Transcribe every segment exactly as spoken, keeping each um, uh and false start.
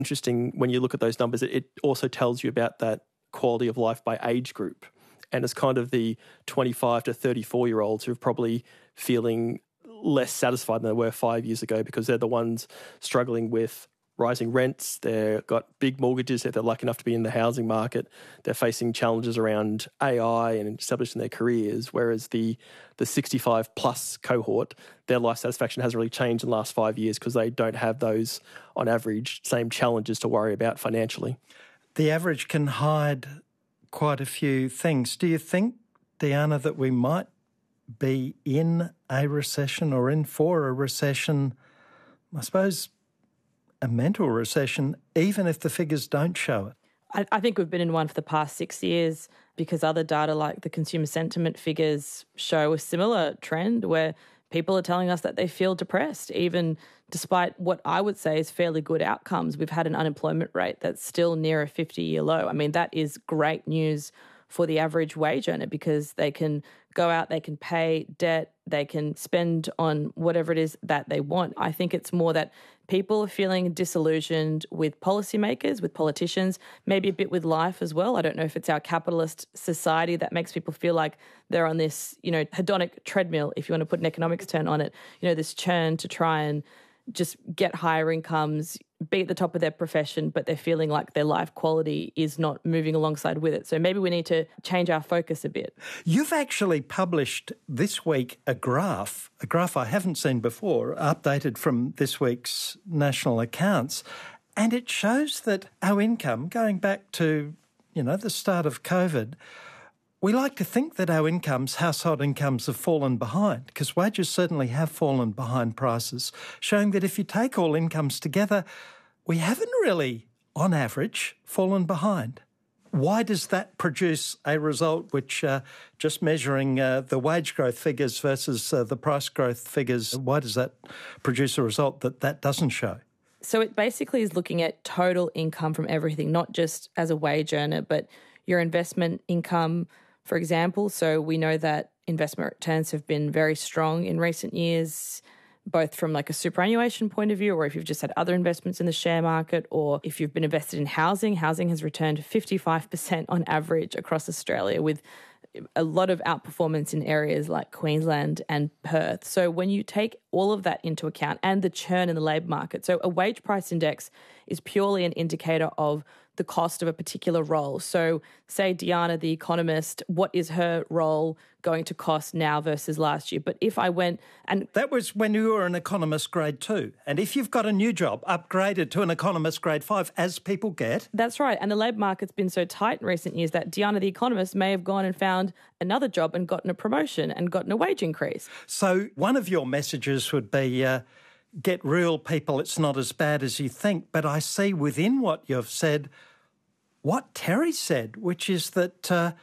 Interesting when you look at those numbers, it also tells you about that quality of life by age group. And it's kind of the twenty-five to thirty-four-year-olds who are probably feeling less satisfied than they were five years ago because they're the ones struggling with rising rents. They've got big mortgages if they're lucky enough to be in the housing market. They're facing challenges around A I and establishing their careers, whereas the the sixty-five plus cohort, their life satisfaction hasn't really changed in the last five years because they don't have those, on average, same challenges to worry about financially. The average can hide quite a few things. Do you think, Diana, that we might be in a recession or in for a recession, I suppose, a mental recession, even if the figures don't show it? I, I think we've been in one for the past six years because other data like the consumer sentiment figures show a similar trend where people are telling us that they feel depressed, even despite what I would say is fairly good outcomes. We've had an unemployment rate that's still near a fifty-year low. I mean, that is great news for the average wage earner because they can go out, they can pay debt, they can spend on whatever it is that they want. I think it's more that people are feeling disillusioned with policymakers, with politicians, maybe a bit with life as well. I don't know if it's our capitalist society that makes people feel like they're on this, you know, hedonic treadmill, if you want to put an economics term on it, you know, this churn to try and just get higher incomes, be at the top of their profession, but they're feeling like their life quality is not moving alongside with it. So maybe we need to change our focus a bit. You've actually published this week a graph, a graph I haven't seen before, updated from this week's national accounts, and it shows that our income, going back to, you know, the start of COVID, we like to think that our incomes, household incomes, have fallen behind because wages certainly have fallen behind prices, showing that if you take all incomes together, we haven't really, on average, fallen behind. Why does that produce a result which, uh, just measuring uh, the wage growth figures versus uh, the price growth figures, why does that produce a result that that doesn't show? So it basically is looking at total income from everything, not just as a wage earner, but your investment income, for example. So we know that investment returns have been very strong in recent years, both from like a superannuation point of view, or if you've just had other investments in the share market, or if you've been invested in housing. Housing has returned fifty-five percent on average across Australia, with a lot of outperformance in areas like Queensland and Perth. So when you take all of that into account and the churn in the labour market, so a wage price index is purely an indicator of the cost of a particular role. So say Diana, the economist, what is her role going to cost now versus last year? But if I went and... That was when you were an economist grade two. And if you've got a new job, upgraded to an economist grade five, as people get... That's right. And the labour market's been so tight in recent years that Diana, the economist, may have gone and found another job and gotten a promotion and gotten a wage increase. So one of your messages would be... Uh, Get real, people, it's not as bad as you think. But I see within what you've said what Terry said, which is that, uh,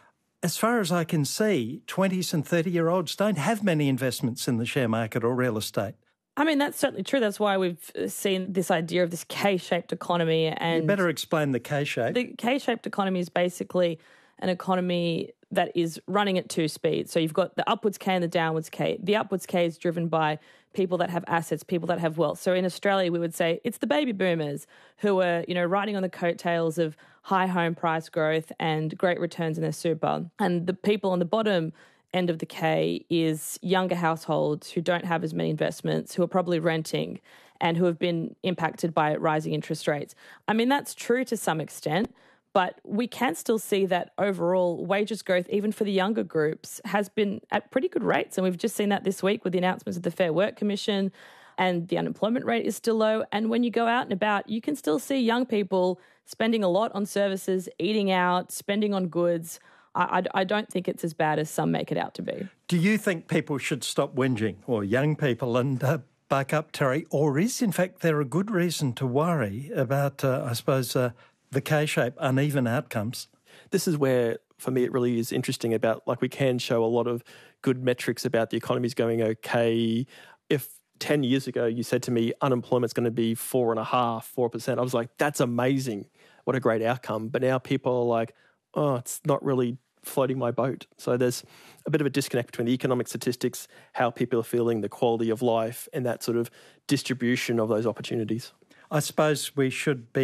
as far as I can see, twenties and thirty-year-olds don't have many investments in the share market or real estate. I mean, that's certainly true. That's why we've seen this idea of this K-shaped economy. And you better explain the K-shape. The K-shaped economy is basically an economy that is running at two speeds. So you've got the upwards K and the downwards K. The upwards K is driven by people that have assets, people that have wealth. So in Australia, we would say it's the baby boomers who are, you know, riding on the coattails of high home price growth and great returns in their super. And the people on the bottom end of the K is younger households who don't have as many investments, who are probably renting and who have been impacted by rising interest rates. I mean, that's true to some extent, but we can still see that overall wages growth, even for the younger groups, has been at pretty good rates. And we've just seen that this week with the announcements of the Fair Work Commission, and the unemployment rate is still low. And when you go out and about, you can still see young people spending a lot on services, eating out, spending on goods. I, I, I don't think it's as bad as some make it out to be. Do you think people should stop whinging, or young people, and uh, buck up, Terry? Or is, in fact, there a good reason to worry about, uh, I suppose, uh, the K-shape, uneven outcomes? This is where, for me, it really is interesting about, like, we can show a lot of good metrics about the economy's going okay. If ten years ago you said to me unemployment's going to be four and a half, four percent, I was like, that's amazing. What a great outcome. But now people are like, oh, it's not really floating my boat. So there's a bit of a disconnect between the economic statistics, how people are feeling, the quality of life, and that sort of distribution of those opportunities. I suppose we should be